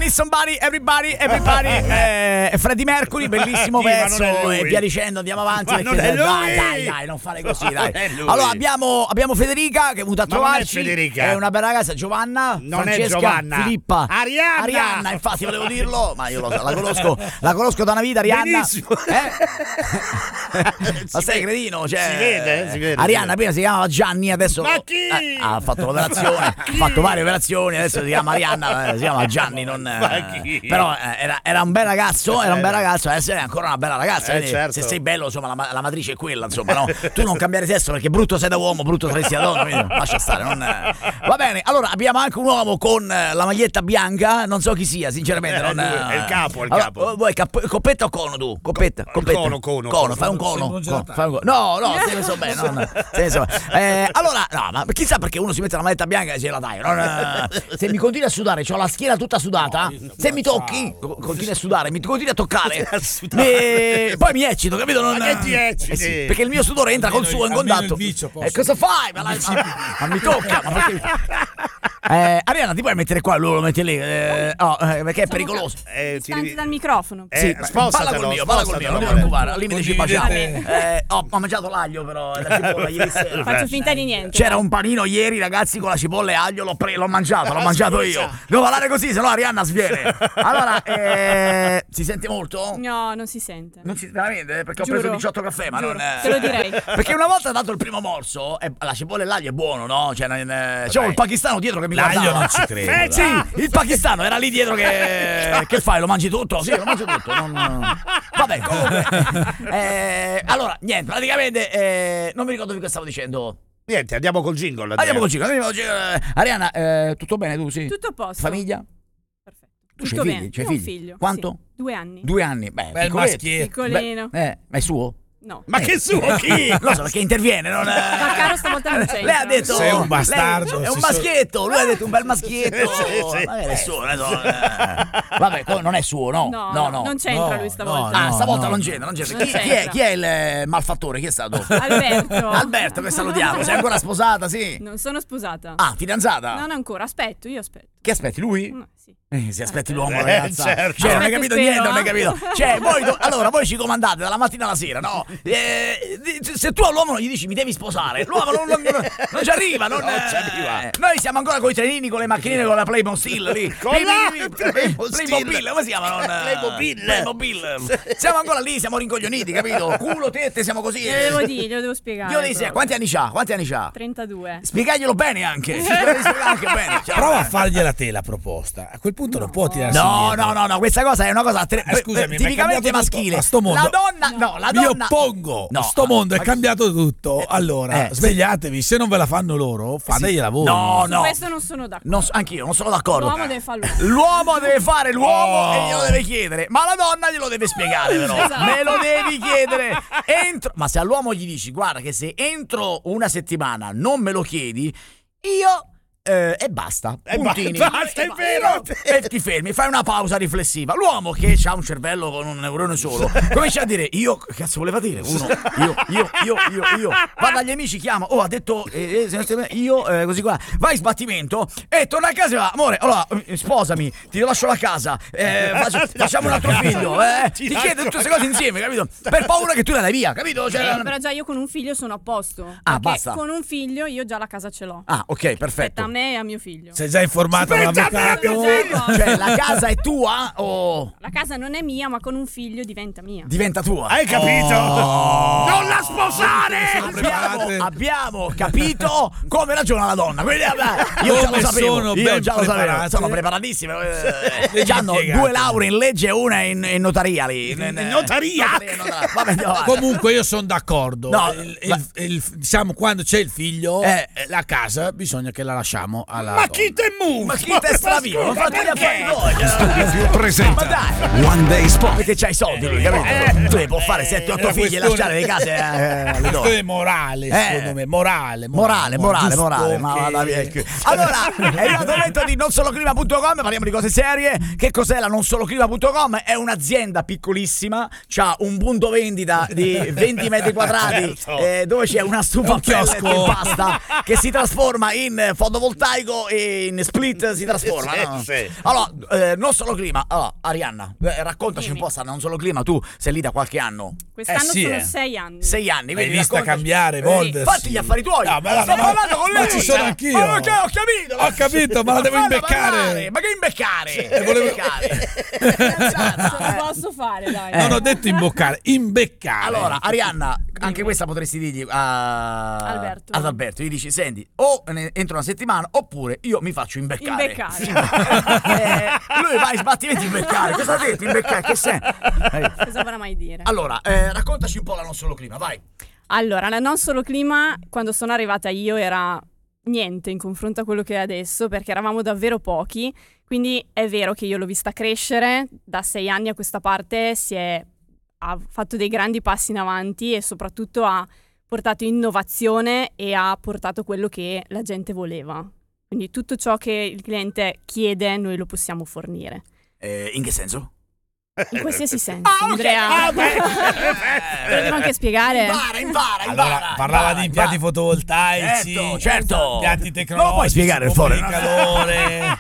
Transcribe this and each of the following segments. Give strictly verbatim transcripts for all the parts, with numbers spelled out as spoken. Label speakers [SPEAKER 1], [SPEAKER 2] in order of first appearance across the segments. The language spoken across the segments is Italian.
[SPEAKER 1] Listen buddy, everybody, everybody. eh, Freddie Mercury, bellissimo
[SPEAKER 2] Chi, ma
[SPEAKER 1] pezzo
[SPEAKER 2] non è lui.
[SPEAKER 1] e via dicendo, andiamo avanti.
[SPEAKER 2] Ma
[SPEAKER 1] perché
[SPEAKER 2] non è lui.
[SPEAKER 1] dai, dai, dai, non fare così, dai.
[SPEAKER 2] è lui.
[SPEAKER 1] Allora abbiamo, abbiamo Federica che è venuta a
[SPEAKER 2] Ma non è
[SPEAKER 1] trovarci.
[SPEAKER 2] Federica.
[SPEAKER 1] È una bella ragazza, Giovanna,
[SPEAKER 2] Non è
[SPEAKER 1] Francesca,
[SPEAKER 2] Giovanna.
[SPEAKER 1] Filippa,
[SPEAKER 2] Arianna.
[SPEAKER 1] Arianna, infatti volevo dirlo, ma io lo so, la conosco, la conosco da una vita, Arianna.
[SPEAKER 2] Benissimo.
[SPEAKER 1] Eh? Ma sei cretino, cioè.
[SPEAKER 2] Si vede, si vede,
[SPEAKER 1] Arianna
[SPEAKER 2] si
[SPEAKER 1] prima si chiamava Gianni, adesso
[SPEAKER 2] Ma chi?
[SPEAKER 1] eh, ha fatto l'operazione, ha fatto varie operazioni, adesso si chiama Arianna, eh, si chiama Gianni, non eh,
[SPEAKER 2] Ma chi?
[SPEAKER 1] però eh, era, era un bel ragazzo, era un bel ragazzo, adesso è ancora una bella ragazza,
[SPEAKER 2] Eh,
[SPEAKER 1] quindi
[SPEAKER 2] certo.
[SPEAKER 1] se sei bello, insomma, la, la matrice è quella, insomma, no? Tu non cambiare sesso perché brutto sei da uomo, brutto saresti da donna, quindi lascia stare, non, eh. Va bene, allora abbiamo anche un uomo con eh, la maglietta bianca, non so chi sia, sinceramente,
[SPEAKER 2] Eh,
[SPEAKER 1] non,
[SPEAKER 2] lui, è il capo, è il
[SPEAKER 1] allora,
[SPEAKER 2] capo.
[SPEAKER 1] Vuoi cap- coppetta o cono tu? Coppetta, coppetta.
[SPEAKER 2] Cono, cono.
[SPEAKER 1] Cono, fai un cono. cono fai un cono. No, no, se ne so bene, non, se ne so bene. Eh, allora, no, ma chissà perché uno si mette la maglietta bianca e ce la dai, non, eh, se mi continui a sudare, ho la schiena tutta sudata, se mi tocchi, co- continui a sudare, mi continui a toccare, mi- poi mi eccito, capito? Non,
[SPEAKER 2] Ma che ti ecciti?
[SPEAKER 1] eh sì, perché il mio sudore entra col suo in contatto. E cosa fai? Ma, la- ma- ma mi tocca, ma perché? Eh, Arianna, ti puoi mettere qua, lui lo metti lì, eh, oh, eh, perché è pericoloso.
[SPEAKER 2] Eh, ti
[SPEAKER 3] Distanti dal microfono.
[SPEAKER 2] Eh,
[SPEAKER 1] Sì,
[SPEAKER 2] spostalo,
[SPEAKER 1] parla col mio, parla col mio, non ti
[SPEAKER 2] spostalo,
[SPEAKER 1] preoccupare, al limite ci baciamo.
[SPEAKER 3] Condividete.
[SPEAKER 1] Eh, ho, ho mangiato l'aglio però, la cipolla ieri sera.
[SPEAKER 3] Faccio finta di niente.
[SPEAKER 1] C'era un panino ieri, ragazzi, con la cipolla e aglio, l'ho, pre- l'ho mangiato, l'ho mangiato io. Devo parlare così, sennò Arianna sviene. Allora, eh, si sente molto?
[SPEAKER 3] No, non si sente.
[SPEAKER 1] Non si veramente? Perché ho
[SPEAKER 3] Giuro.
[SPEAKER 1] preso diciotto caffè, ma
[SPEAKER 3] Giuro,
[SPEAKER 1] non è...
[SPEAKER 3] te lo direi.
[SPEAKER 1] Perché una volta dato il primo morso, eh, la cipolla e l'aglio è buono, no? Cioè, eh, c'era il pakistano dietro che mi
[SPEAKER 4] L'aglio
[SPEAKER 1] guardava.
[SPEAKER 4] non ci credo.
[SPEAKER 1] Eh sì, il pakistano era lì dietro che... Che fai, lo mangi tutto? Sì, lo mangio tutto. Non... Vabbè, comunque... Eh, allora, niente, praticamente... Eh, non mi ricordo di cosa stavo dicendo.
[SPEAKER 2] Niente, andiamo col jingle.
[SPEAKER 1] Andiamo col jingle, andiamo col jingle. Arianna, eh, tutto bene tu? Sì?
[SPEAKER 3] Tutto a posto.
[SPEAKER 1] Famiglia?
[SPEAKER 3] Perfetto.
[SPEAKER 1] Tu
[SPEAKER 3] Tutto
[SPEAKER 1] c'hai
[SPEAKER 3] bene.
[SPEAKER 1] figli? C'hai
[SPEAKER 3] Io ho un
[SPEAKER 1] figli?
[SPEAKER 3] figlio.
[SPEAKER 1] Quanto?
[SPEAKER 3] Sì. Due anni.
[SPEAKER 1] Due anni. Beh,
[SPEAKER 4] Bel
[SPEAKER 1] piccoletto.
[SPEAKER 4] maschietto.
[SPEAKER 3] Piccolino.
[SPEAKER 1] Beh, eh, ma è suo?
[SPEAKER 3] No.
[SPEAKER 2] Ma che suo chi?
[SPEAKER 1] Lo so perché interviene, non è...
[SPEAKER 3] Ma caro stavolta non c'entra.
[SPEAKER 1] Lei ha detto
[SPEAKER 4] Sei un bastardo,
[SPEAKER 1] lei è un
[SPEAKER 4] si
[SPEAKER 1] maschietto, lui ha detto un bel maschietto.
[SPEAKER 2] Sì, sì.
[SPEAKER 1] Magari è suo, non so, eh. Vabbè, come- non è suo, no?
[SPEAKER 3] No,
[SPEAKER 1] no,
[SPEAKER 3] no,
[SPEAKER 1] no.
[SPEAKER 3] non c'entra
[SPEAKER 4] No,
[SPEAKER 3] lui stavolta.
[SPEAKER 1] Ah,
[SPEAKER 4] no,
[SPEAKER 1] stavolta
[SPEAKER 4] no.
[SPEAKER 1] non c'entra, non c'entra.
[SPEAKER 3] Non
[SPEAKER 1] Chi, chi è,
[SPEAKER 3] c'entra.
[SPEAKER 1] chi è il eh, malfattore? Chi è stato?
[SPEAKER 3] Alberto.
[SPEAKER 1] Alberto, che salutiamo. Sei ancora sposata, sì?
[SPEAKER 3] Non sono sposata.
[SPEAKER 1] Ah, fidanzata?
[SPEAKER 3] Non ancora, aspetto, io aspetto.
[SPEAKER 1] Che aspetti, lui?
[SPEAKER 3] No, sì.
[SPEAKER 1] Eh, si aspetti l'uomo,
[SPEAKER 2] Eh,
[SPEAKER 1] ragazza.
[SPEAKER 2] certo.
[SPEAKER 1] Cioè, non hai
[SPEAKER 3] Aspetto,
[SPEAKER 1] capito
[SPEAKER 3] spero,
[SPEAKER 1] niente, non hai
[SPEAKER 3] eh.
[SPEAKER 1] capito. Cioè, voi do- allora voi ci comandate dalla mattina alla sera, no? Eh, di- se tu all'uomo non gli dici mi devi sposare, l'uomo non, non, non- non ci arriva, non,
[SPEAKER 2] Non ci arriva.
[SPEAKER 1] eh, noi siamo ancora con i trenini, con le macchinine, con la Playmobil lì.
[SPEAKER 2] Con
[SPEAKER 1] Play-
[SPEAKER 2] la
[SPEAKER 1] Play- Play-
[SPEAKER 2] Playmobil.
[SPEAKER 1] Playmobil, come si chiama? Non,
[SPEAKER 2] Playmobil.
[SPEAKER 1] Playmobil. Siamo ancora lì, siamo rincoglioniti, capito? Culo, tette, siamo così.
[SPEAKER 3] Glielo devo dire, glielo devo spiegare.
[SPEAKER 1] Io dico,
[SPEAKER 3] però.
[SPEAKER 1] quanti anni c'ha? Quanti anni c'ha?
[SPEAKER 3] trentadue.
[SPEAKER 1] Spiegaglielo bene anche. Ci devi spiegare anche bene. Cioè,
[SPEAKER 4] Prova a fargliela te la proposta. A quel punto non può tirarsi
[SPEAKER 1] No,
[SPEAKER 4] indietro.
[SPEAKER 1] no, no, no, questa cosa è una cosa tre-
[SPEAKER 4] Eh, scusami, ma è
[SPEAKER 1] tipicamente
[SPEAKER 4] cambiato tutto
[SPEAKER 1] maschile.
[SPEAKER 4] a sto mondo.
[SPEAKER 1] La donna, no, la
[SPEAKER 4] Mi
[SPEAKER 1] donna.
[SPEAKER 4] oppongo.
[SPEAKER 1] No,
[SPEAKER 4] sto mondo è
[SPEAKER 1] ma-
[SPEAKER 4] cambiato tutto. Allora,
[SPEAKER 1] Eh,
[SPEAKER 4] svegliatevi. Se non ve la fanno loro, fategliela voi.
[SPEAKER 1] No,
[SPEAKER 3] Su
[SPEAKER 1] no.
[SPEAKER 3] questo non sono d'accordo.
[SPEAKER 1] Non so- anch'io non sono d'accordo.
[SPEAKER 3] L'uomo deve fare l'uomo.
[SPEAKER 1] L'uomo deve fare l'uomo
[SPEAKER 4] Oh.
[SPEAKER 1] e glielo deve chiedere, ma la donna glielo deve spiegare, però.
[SPEAKER 3] Esatto.
[SPEAKER 1] Me lo devi chiedere. Entro, ma se all'uomo gli dici, guarda che se entro una settimana non me lo chiedi, io eh, e basta.
[SPEAKER 2] E ba-
[SPEAKER 1] Puntini.
[SPEAKER 2] basta, è
[SPEAKER 1] E
[SPEAKER 2] vero.
[SPEAKER 1] E ti fermi, fai una pausa riflessiva. L'uomo che ha un cervello con un neurone solo comincia a dire, io, che cazzo voleva dire? Uno, io, io, io, io, io. Va dagli amici, chiama, oh, ha detto, eh, eh, io, eh, così qua. Vai in sbattimento e torna a casa e va, amore, allora, eh, sposami, ti lascio la casa, eh, faccio- facciamo un altro figlio, eh. Ti
[SPEAKER 2] Ti
[SPEAKER 1] chiede
[SPEAKER 2] lascio
[SPEAKER 1] tutte queste
[SPEAKER 2] la
[SPEAKER 1] cose insieme, capito? Per paura che tu la dai via, capito? Cioè,
[SPEAKER 3] Eh, però già io con un figlio sono a posto.
[SPEAKER 1] Ah,
[SPEAKER 3] perché
[SPEAKER 1] basta.
[SPEAKER 3] con un figlio io già la casa ce l'ho.
[SPEAKER 1] ah, ok,
[SPEAKER 3] Aspetta,
[SPEAKER 1] perfetto.
[SPEAKER 3] a me e a mio figlio.
[SPEAKER 4] Sei già informato all'avvocato?
[SPEAKER 1] Cioè, la casa è tua o
[SPEAKER 3] La casa non è mia, ma con un figlio diventa mia.
[SPEAKER 1] diventa tua?
[SPEAKER 2] Hai capito? Non la sposare!
[SPEAKER 4] Sono
[SPEAKER 1] Abbiamo,
[SPEAKER 4] preparate.
[SPEAKER 1] abbiamo capito come ragiona la donna. Quindi, vabbè, io già lo
[SPEAKER 4] Come
[SPEAKER 1] sapevo.
[SPEAKER 4] sono
[SPEAKER 1] Io
[SPEAKER 4] ben
[SPEAKER 1] già lo sapevo.
[SPEAKER 4] preparate.
[SPEAKER 1] Sono preparatissime. Eh,
[SPEAKER 4] Devi
[SPEAKER 1] già hanno
[SPEAKER 4] spiegare.
[SPEAKER 1] due lauree in legge e una in, in notaria lì. In,
[SPEAKER 2] In notaria?
[SPEAKER 1] notaria, notaria. Vabbè, andiamo avanti.
[SPEAKER 4] Comunque io sono d'accordo.
[SPEAKER 1] No,
[SPEAKER 4] il,
[SPEAKER 1] ma-
[SPEAKER 4] il- il- diciamo quando c'è il figlio,
[SPEAKER 1] Eh.
[SPEAKER 4] eh, la casa bisogna che la lasciamo alla
[SPEAKER 2] Ma
[SPEAKER 4] donna.
[SPEAKER 2] chi te move?
[SPEAKER 1] Ma chi te stravivo? Non fate gli affari tuoi.
[SPEAKER 5] Studio presenta
[SPEAKER 1] Ma dai.
[SPEAKER 5] One Day Spot.
[SPEAKER 1] Perché c'hai i soldi lui, capito? Tu devi può fare sette otto
[SPEAKER 4] È una
[SPEAKER 1] figli e
[SPEAKER 4] questione-
[SPEAKER 1] lasciare le case eh, alle donne.
[SPEAKER 4] Questione morale,
[SPEAKER 1] Eh.
[SPEAKER 4] secondo me, morale,
[SPEAKER 1] Morale, morale,
[SPEAKER 4] giusto
[SPEAKER 1] morale, ma
[SPEAKER 4] che-
[SPEAKER 1] vada via. Allora, è arrivato il momento di non solo clima punto com, parliamo di cose serie. Che cos'è la non solo clima punto com? È un'azienda piccolissima, c'ha un punto vendita di venti metri quadrati
[SPEAKER 2] Certo.
[SPEAKER 1] eh, dove c'è una stufa
[SPEAKER 4] Un
[SPEAKER 1] pellet
[SPEAKER 4] chiosco.
[SPEAKER 1] e basta, che si trasforma in fotovoltaica fotovoltaico e in split si trasforma.
[SPEAKER 2] Sì,
[SPEAKER 1] no?
[SPEAKER 2] sì.
[SPEAKER 1] Allora, eh, non solo clima. Allora, Arianna, eh, raccontaci
[SPEAKER 3] Dimmi.
[SPEAKER 1] un po', sta non solo clima, tu sei lì da qualche anno.
[SPEAKER 3] Quest'anno
[SPEAKER 4] Eh sì,
[SPEAKER 3] sono
[SPEAKER 4] eh.
[SPEAKER 3] sei anni.
[SPEAKER 1] Sei anni,
[SPEAKER 4] L'hai
[SPEAKER 1] quindi
[SPEAKER 4] vista
[SPEAKER 1] raccontaci-
[SPEAKER 4] cambiare,
[SPEAKER 1] Eh,
[SPEAKER 4] evolversi.
[SPEAKER 1] Fatti gli affari tuoi.
[SPEAKER 4] No, ma la-
[SPEAKER 1] Sto
[SPEAKER 4] ma-
[SPEAKER 1] parlando con
[SPEAKER 4] ma
[SPEAKER 1] lei.
[SPEAKER 4] ci sono anch'io.
[SPEAKER 1] Ma che ho capito?
[SPEAKER 4] Ho capito, ma la devo
[SPEAKER 1] falla
[SPEAKER 4] imbeccare.
[SPEAKER 1] parlare. Ma che imbeccare? Che
[SPEAKER 4] volevo-
[SPEAKER 1] imbeccare?
[SPEAKER 3] Ce la posso fare, dai.
[SPEAKER 1] Eh.
[SPEAKER 4] Non ho detto imboccare, imbeccare.
[SPEAKER 1] Allora, Arianna, anche questa potresti dirgli a...
[SPEAKER 3] Alberto.
[SPEAKER 1] ad Alberto, gli dici, senti, o ne- entro una settimana oppure io mi faccio imbeccare.
[SPEAKER 3] Imbeccare.
[SPEAKER 1] Eh, lui va in sbattimenti imbeccare. Cosa ha detto imbeccare? Che senso? Eh.
[SPEAKER 3] Cosa vorrà mai dire?
[SPEAKER 1] Allora, eh, raccontaci un po' la non solo clima, vai.
[SPEAKER 3] Allora, la non solo clima, quando sono arrivata io era niente in confronto a quello che è adesso, perché eravamo davvero pochi, quindi è vero che io l'ho vista crescere, da sei anni a questa parte si è ha fatto dei grandi passi in avanti e soprattutto ha portato innovazione e ha portato quello che la gente voleva. Quindi tutto ciò che il cliente chiede noi lo possiamo fornire.
[SPEAKER 1] Eh, in che senso?
[SPEAKER 3] In qualsiasi senso.
[SPEAKER 1] Ah, ok.
[SPEAKER 3] Andrea,
[SPEAKER 1] Ah, beh.
[SPEAKER 3] te lo devo anche spiegare.
[SPEAKER 1] Impara, impara, impara.
[SPEAKER 4] Allora, parlava
[SPEAKER 1] impara,
[SPEAKER 4] di impianti
[SPEAKER 1] impara.
[SPEAKER 4] fotovoltaici,
[SPEAKER 1] Certo, certo.
[SPEAKER 4] impianti tecnologici,
[SPEAKER 1] Non lo puoi spiegare il
[SPEAKER 4] pompe
[SPEAKER 1] fuori,
[SPEAKER 4] di
[SPEAKER 1] no?
[SPEAKER 4] calore.